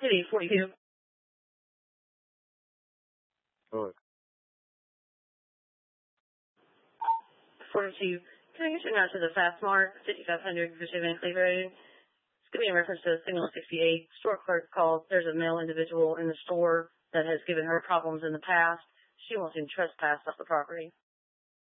City 42. Alright. 42. Can I get you now to the Fast Mart, 5500 Virginia Van Cleave Road? It's going to be in reference to Signal 68. Store clerk called. There's a male individual in the store that has given her problems in the past. She wants to trespass off the property.